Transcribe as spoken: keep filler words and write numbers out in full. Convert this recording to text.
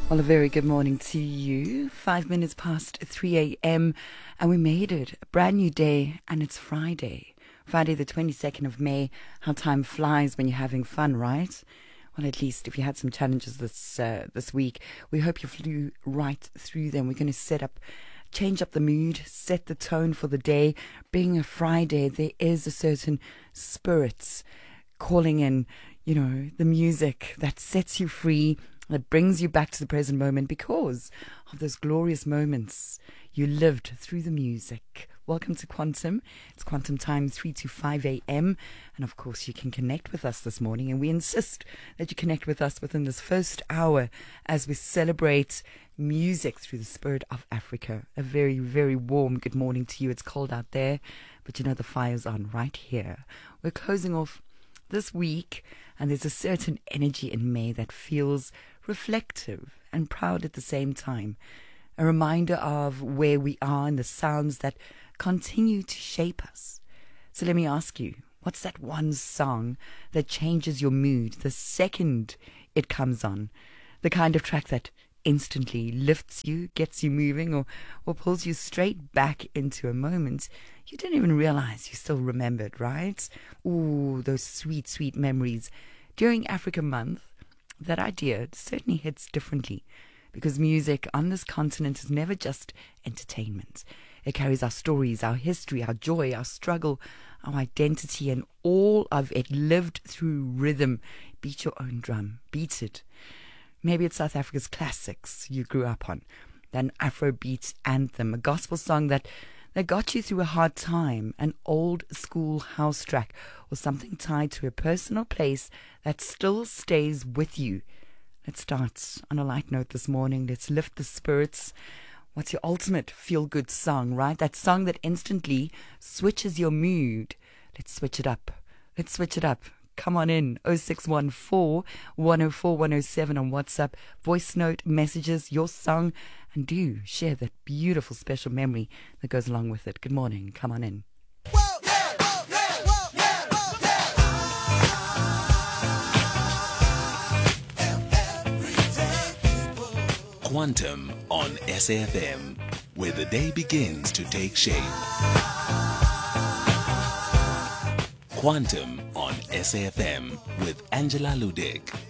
Well, a very good morning to you. Five minutes past three a.m. and we made it. A brand new day, and it's Friday. Friday the twenty-second of May. How time flies when you're having fun, right? Well, at least if you had some challenges this uh, this week, we hope you flew right through them. We're going to set up, change up the mood, set the tone for the day. Being a Friday, there is a certain spirit calling in, you know, the music that sets you free, that brings you back to the present moment because of those glorious moments you lived through the music. Welcome to Quantum. It's Quantum Time, three to five a.m. And of course, you can connect with us this morning. And we insist that you connect with us within this first hour as we celebrate music through the spirit of Africa. A very, very warm good morning to you. It's cold out there, but you know the fire's on right here. We're closing off this week, and there's a certain energy in May that feels reflective and proud at the same time. A reminder of where we are and the sounds that continue to shape us. So let me ask you, what's that one song that changes your mood the second it comes on? The kind of track that instantly lifts you, gets you moving, or, or pulls you straight back into a moment you didn't even realize you still remembered, right? Ooh, those sweet, sweet memories. During Africa Month, that idea certainly hits differently because music on this continent is never just entertainment. It carries our stories, our history, our joy, our struggle, our identity, and all of it lived through rhythm. Beat your own drum. Beat it. Maybe it's South Africa's classics you grew up on. An Afrobeat anthem, a gospel song that, that got you through a hard time, an old school house track, or something tied to a personal place that still stays with you. Let's start on a light note this morning. Let's lift the spirits. What's your ultimate feel-good song, right? That song that instantly switches your mood. Let's switch it up. Let's switch it up. Come on in. oh six one four, one oh four, one oh seven on WhatsApp. Voice note, messages, your song. And do share that beautiful special memory that goes along with it. Good morning. Come on in. Quantum on S A F M, where the day begins to take shape. Quantum on S A F M with Angela Ludick.